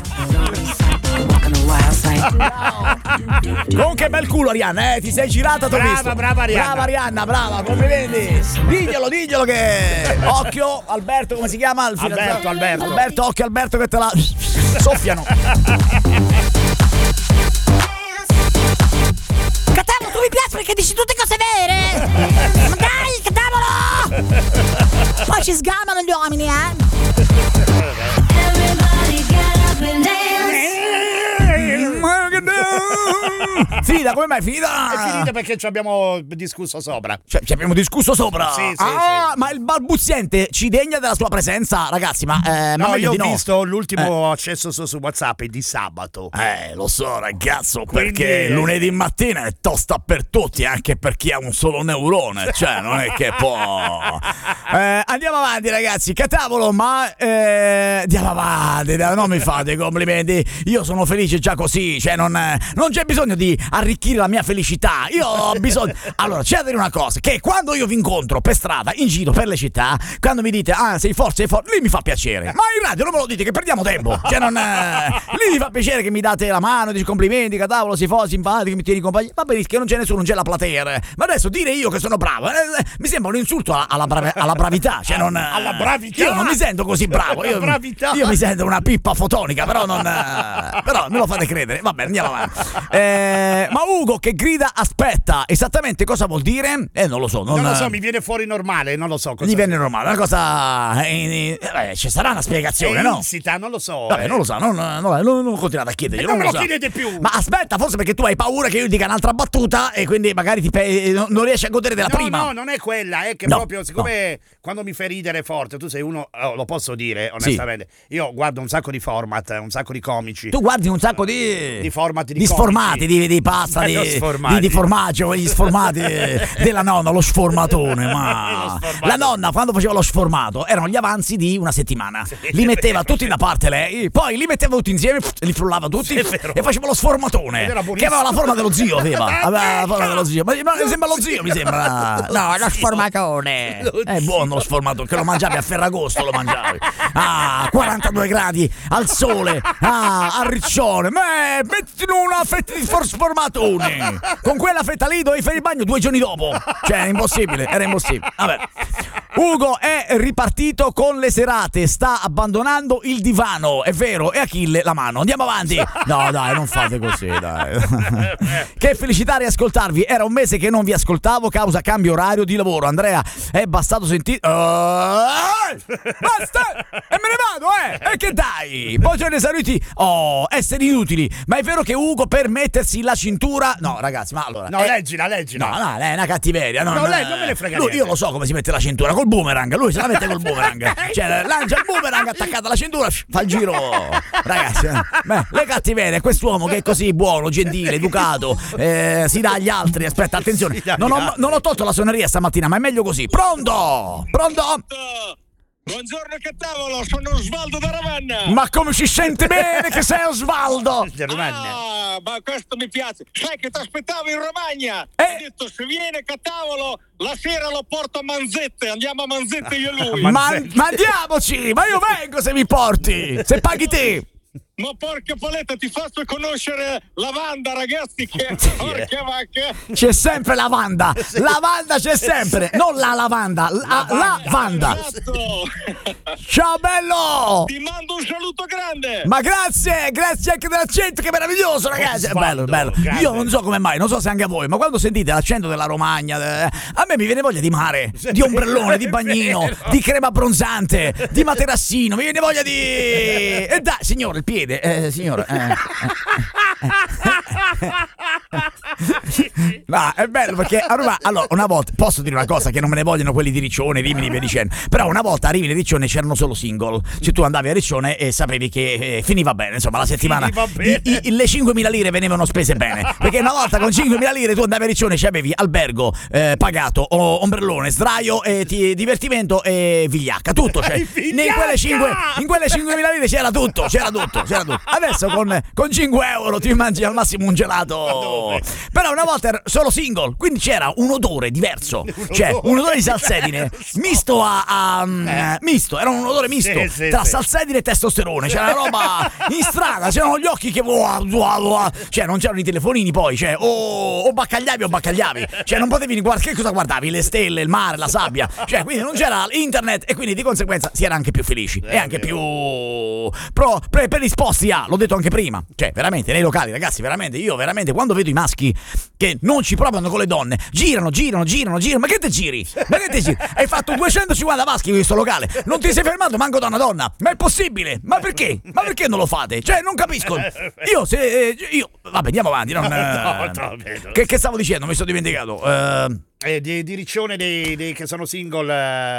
[SPEAKER 1] Comunque bel culo Arianna, eh, ti sei girata, t'ho
[SPEAKER 2] Brava,
[SPEAKER 1] visto.
[SPEAKER 2] brava Arianna.
[SPEAKER 1] Brava Arianna, brava, complimenti. Diglielo, diglielo che occhio Alberto, come si chiama? Il
[SPEAKER 2] Alberto,
[SPEAKER 1] fidanzato?
[SPEAKER 2] Alberto.
[SPEAKER 1] Alberto, occhio Alberto che te la soffiano.
[SPEAKER 7] Catavolo, tu mi piaci perché dici tutte cose vere! Ma dai, catavolo! Poi ci sgamano gli uomini, eh!
[SPEAKER 1] Finita, come mai è finita?
[SPEAKER 2] È finita perché ci abbiamo discusso sopra.
[SPEAKER 1] Cioè, ci abbiamo discusso sopra.
[SPEAKER 2] Sì, sì,
[SPEAKER 1] ah,
[SPEAKER 2] sì.
[SPEAKER 1] ma il balbuziente ci degna della sua presenza, ragazzi. Ma, eh, ma
[SPEAKER 2] No,
[SPEAKER 1] meglio
[SPEAKER 2] io ho
[SPEAKER 1] di no.
[SPEAKER 2] visto l'ultimo accesso su, su WhatsApp è di sabato.
[SPEAKER 1] Eh, lo so, ragazzo,
[SPEAKER 2] Quindi-
[SPEAKER 1] perché lunedì mattina è tosta per tutti, anche per chi ha un solo neurone. Cioè, non è che può. Eh, andiamo avanti, ragazzi. Catavolo, ma eh, andiamo avanti. Non mi fate i complimenti. Io sono felice già così. Cioè, non, non c'è bisogno di arricchire la mia felicità. Io ho bisogno. Allora, c'è da dire una cosa: che quando io vi incontro per strada, in giro per le città, quando mi dite, ah, sei forte, sei forte, lì mi fa piacere. Ma in radio non me lo dite, che perdiamo tempo. Cioè, non. Eh, lì mi fa piacere che mi date la mano, dici complimenti, Catavolo, sei forte, simpatico, mi tieni compagnia. Va benissimo, che non c'è nessuno, non c'è la platea. Ma adesso dire io che sono bravo, eh, eh, mi sembra un insulto alla, alla, brave- alla bravità. Cioè, non, eh,
[SPEAKER 2] Alla bravità?
[SPEAKER 1] Io non mi sento così bravo. Io,
[SPEAKER 2] Alla bravità?
[SPEAKER 1] io mi sento una pippa fotonica, però non. eh, però me lo fate credere. Va bene, andiamo avanti. Eh, ma Ugo che grida aspetta, esattamente cosa vuol dire? Eh, non lo so. Non,
[SPEAKER 2] Non lo so, mi viene fuori normale, non lo so cosa.
[SPEAKER 1] gli viene normale, una cosa. Eh, eh, ci sarà una spiegazione,
[SPEAKER 2] È
[SPEAKER 1] no?
[SPEAKER 2] insita, non lo so.
[SPEAKER 1] Vabbè,
[SPEAKER 2] eh.
[SPEAKER 1] non lo so, non, non, non, non continuate a chiedergli.
[SPEAKER 2] E non me lo
[SPEAKER 1] so.
[SPEAKER 2] chiedete più.
[SPEAKER 1] Ma aspetta, forse perché tu hai paura che io dica un'altra battuta e quindi magari ti pe- non non riesci a godere della
[SPEAKER 2] No,
[SPEAKER 1] prima.
[SPEAKER 2] no, non è quella, è che
[SPEAKER 1] No,
[SPEAKER 2] proprio siccome quando mi fai ridere forte, tu sei uno, oh, lo posso dire onestamente, io guardo un sacco di format, un sacco di comici.
[SPEAKER 1] Tu guardi un sacco di.
[SPEAKER 2] Di format di
[SPEAKER 1] Di sformati,
[SPEAKER 2] comici.
[SPEAKER 1] di, di pasta,
[SPEAKER 2] Eh, lo
[SPEAKER 1] di,
[SPEAKER 2] sformati.
[SPEAKER 1] di, di formaggio, gli sformati della nonna, lo sformatone. Ma
[SPEAKER 2] Lo sformato.
[SPEAKER 1] la nonna, quando faceva lo sformato, erano gli avanzi di una settimana. Li metteva tutti da parte lei, poi li metteva tutti insieme, li frullava tutti
[SPEAKER 2] Sì, è vero.
[SPEAKER 1] e faceva lo sformatone.
[SPEAKER 2] Ed era
[SPEAKER 1] Che
[SPEAKER 2] buonissimo.
[SPEAKER 1] aveva la forma dello zio, aveva. Aveva la forma dello zio. Ma, ma sembra lo zio, mi sembra. No, lo sformatone. È buono lo sformatone, che lo mangiavi a Ferragosto, lo mangiavi. Ah, quarantadue gradi al sole. Ah, a Riccione. Beh, metti una fetta di for- sformatone. Con quella fetta lì dovevi fare il bagno due giorni dopo. Cioè, era impossibile, era impossibile. Vabbè. Ugo è ripartito con le serate, sta abbandonando il divano, è vero, e Achille la mano. Andiamo avanti. No, dai, non fate così, dai. Che felicità riascoltarvi. Era un mese che non vi ascoltavo causa cambio orario di lavoro. Andrea, è bastato sentire. Uh, basta! E me ne vado, eh! E che dai? Poi ce ne saluti. Oh, esseri inutili. Ma è vero che Ugo per mettersi la cintura. No, ragazzi, ma allora.
[SPEAKER 2] No,
[SPEAKER 1] eh,
[SPEAKER 2] leggila, leggila.
[SPEAKER 1] No, no, è una cattiveria. No,
[SPEAKER 2] No, lei non me ne frega
[SPEAKER 1] lui,
[SPEAKER 2] niente.
[SPEAKER 1] io lo so come si mette la cintura col boomerang. Lui se la mette col boomerang. Cioè, lancia il boomerang attaccato alla cintura, fa il giro. Ragazzi, eh, beh, le cattiverie. Quest'uomo che è così buono, gentile, educato, eh, si dà agli altri. Aspetta, attenzione.
[SPEAKER 2] Si dà agli
[SPEAKER 1] Non ho,
[SPEAKER 2] altri.
[SPEAKER 1] non ho tolto la suoneria stamattina, ma è meglio così. Pronto? Pronto?
[SPEAKER 8] Buongiorno Catavolo, sono Osvaldo da Ravenna.
[SPEAKER 1] Ma come si sente bene che sei Osvaldo?
[SPEAKER 2] Di Romagna.
[SPEAKER 8] Ah, ma questo mi piace. Sai che ti aspettavo in Romagna?
[SPEAKER 1] Eh.
[SPEAKER 8] Ho detto se viene Catavolo la sera lo porto a Manzette. Andiamo a Manzette io e lui.
[SPEAKER 2] Ma-
[SPEAKER 1] Ma, ma andiamoci, ma io vengo se mi porti, se paghi te.
[SPEAKER 8] Ma porca paletta, ti faccio conoscere la Wanda, ragazzi, che porca vacca.
[SPEAKER 1] C'è sempre la Wanda, la Wanda c'è sempre, non la lavanda, la, la Wanda.
[SPEAKER 8] Esatto.
[SPEAKER 1] Ciao bello!
[SPEAKER 8] Ti mando un saluto grande.
[SPEAKER 1] Ma grazie, grazie anche dell'accento, che meraviglioso ragazzi. È bello, è bello.
[SPEAKER 2] grande.
[SPEAKER 1] Io non so come mai, non so se anche a voi, ma quando sentite l'accento della Romagna, eh, a me mi viene voglia di mare, di ombrellone, di bagnino, di crema abbronzante, di materassino, mi viene voglia di... E dai, signore, il piede, eh, signore. Eh, eh, eh. No, è bello perché a Roma, allora, una volta, posso dire una cosa, che non me ne vogliono quelli di Riccione, Rimini e via dicendo, però una volta arrivi a Riccione c'erano solo single, cioè tu andavi a Riccione e sapevi che eh, finiva bene, insomma la settimana,
[SPEAKER 2] Finiva bene.
[SPEAKER 1] i- i- le cinquemila lire venivano spese bene, perché una volta con cinquemila lire tu andavi a Riccione e ci avevi albergo eh, pagato, o ombrellone, sdraio, e ti- divertimento e vigliacca, tutto, cioè,
[SPEAKER 2] Vigliacca!
[SPEAKER 1] in quelle cinque in quelle cinquemila lire c'era tutto, c'era tutto, c'era tutto. Adesso con, con cinque euro ti mangi al massimo un gelato. Però una volta era solo single, quindi c'era un odore diverso, cioè un odore di salsedine misto a, a mm, misto, era un odore misto
[SPEAKER 2] Sì, sì,
[SPEAKER 1] tra
[SPEAKER 2] sì.
[SPEAKER 1] salsedine e testosterone. C'era una roba in strada, c'erano gli occhi che cioè non c'erano i telefonini poi, cioè o, o baccagliavi o baccagliavi, cioè non potevi guardare, che cosa guardavi? Le stelle, il mare, la sabbia, cioè quindi non c'era internet e quindi di conseguenza si era anche più felici e anche più pro, pre, predisposti a, l'ho detto anche prima, cioè veramente nei locali ragazzi, veramente io veramente quando vedo i maschi che non ci provano con le donne, girano, girano, girano, girano, ma che te giri? Ma che te giri? Hai fatto duecentocinquanta maschi in questo locale, non ti sei fermato manco da una donna, ma è possibile? Ma perché? Ma perché non lo fate? Cioè, non capisco. Io se eh, io vabbè, andiamo avanti, non, eh,
[SPEAKER 2] no, no,
[SPEAKER 1] che, che stavo dicendo? Mi sono dimenticato. Eh,
[SPEAKER 2] Eh, di, di riccione dei, dei che sono single,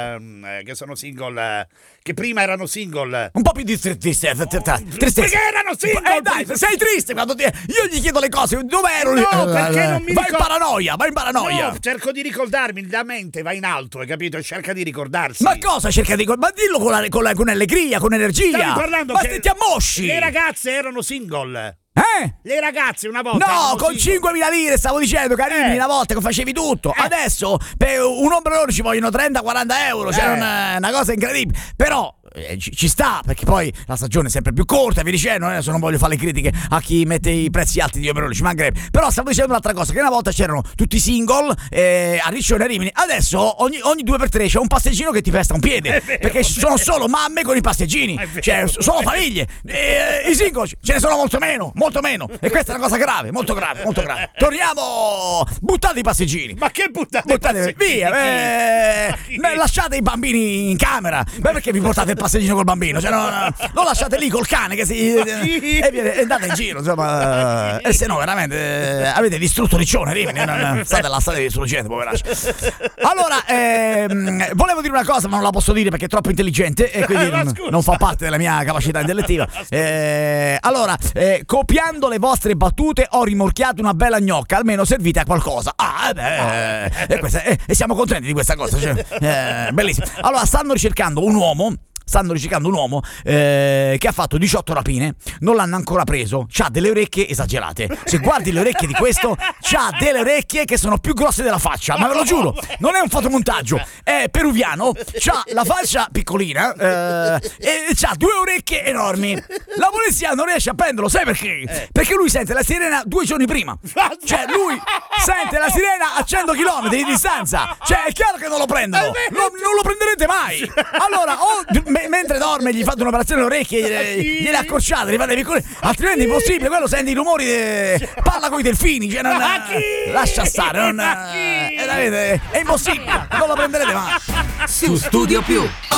[SPEAKER 2] eh, che sono single, eh, che prima erano single.
[SPEAKER 1] un po' più di tri- tristezza, tri- tri- tristezza.
[SPEAKER 2] Perché erano single?
[SPEAKER 1] Eh dai, sei triste quando ti... io gli chiedo le cose, dove ero?
[SPEAKER 2] No, perché non mi
[SPEAKER 1] vai in
[SPEAKER 2] ricor-
[SPEAKER 1] paranoia, vai in paranoia.
[SPEAKER 2] No, cerco di ricordarmi, la mente va in alto, hai capito? E cerca di ricordarsi.
[SPEAKER 1] Ma cosa cerca di... Ma dillo con, la, con, la, con allegria, con energia.
[SPEAKER 2] Stavi parlando
[SPEAKER 1] ma
[SPEAKER 2] che
[SPEAKER 1] se ti ammosci.
[SPEAKER 2] le ragazze erano single.
[SPEAKER 1] Eh?
[SPEAKER 2] Le ragazze una volta
[SPEAKER 1] No,
[SPEAKER 2] erano
[SPEAKER 1] con
[SPEAKER 2] single.
[SPEAKER 1] cinquemila lire stavo dicendo, carini,
[SPEAKER 2] Eh.
[SPEAKER 1] una volta che facevi tutto.
[SPEAKER 2] Eh.
[SPEAKER 1] Adesso per un ombrellone ci vogliono trenta quaranta euro, cioè
[SPEAKER 2] Eh.
[SPEAKER 1] una, una cosa incredibile. Però eh, ci, ci sta, perché poi la stagione è sempre più corta e vi dicendo, adesso non voglio fare le critiche a chi mette i prezzi alti di ombrelloni, ci mancherebbe. Però stavo dicendo un'altra cosa, che una volta c'erano tutti single eh, a Riccione e a Rimini. Adesso ogni, ogni due per tre c'è un passeggino che ti pesta un piede,
[SPEAKER 2] vero,
[SPEAKER 1] perché
[SPEAKER 2] è
[SPEAKER 1] sono
[SPEAKER 2] vero.
[SPEAKER 1] solo mamme con i passeggini,
[SPEAKER 2] È vero.
[SPEAKER 1] cioè solo famiglie. E, I single ce ne sono molto meno, molto meno. E questa è una cosa grave, molto grave, molto grave. Torniamo, buttate i passeggini.
[SPEAKER 2] Ma che buttate?
[SPEAKER 1] Buttate via, eh,
[SPEAKER 2] Ma chi?
[SPEAKER 1] ma lasciate i bambini in camera. Ma perché vi portate il passeggino col bambino? Cioè, no, no, lo lasciate lì col cane che si.
[SPEAKER 2] chi?
[SPEAKER 1] E, viene- e andate in giro, insomma. E se no, veramente eh, avete distrutto Riccione, Rimini. Non, state là, state distruggendo, poveracci. Allora, ehm, volevo dire una cosa, ma non la posso dire perché è troppo intelligente e quindi
[SPEAKER 2] Ma
[SPEAKER 1] non,
[SPEAKER 2] scusa.
[SPEAKER 1] non fa parte della mia capacità intellettiva. Eh, allora, eh, copiando le vostre battute ho rimorchiato una bella gnocca, almeno servite a qualcosa. Ah, eh beh, e, questa- e- e siamo contenti di questa cosa, cioè, eh, bellissimo. Allora, stanno ricercando un uomo. Stanno ricercando un uomo eh, che ha fatto diciotto rapine, non l'hanno ancora preso, c'ha delle orecchie esagerate. Se guardi le orecchie di questo, c'ha delle orecchie che sono più grosse della faccia, ma ve lo giuro, non è un fotomontaggio, è peruviano, c'ha la faccia piccolina eh, e c'ha due orecchie enormi. La polizia non riesce a prenderlo, sai perché? Perché lui sente la sirena due giorni prima. Cioè lui sente la sirena a cento chilometri di distanza. Cioè è chiaro che non lo prendono, non, non lo prenderete mai. Allora o me- mentre dorme gli fate un'operazione alle orecchie, gliele, gliele accorciate, li fate piccole, altrimenti è impossibile, quello sente i rumori de... parla con i delfini, cioè non, lascia stare, non, è, è impossibile, non lo prenderete mai.
[SPEAKER 9] Su Studio Più.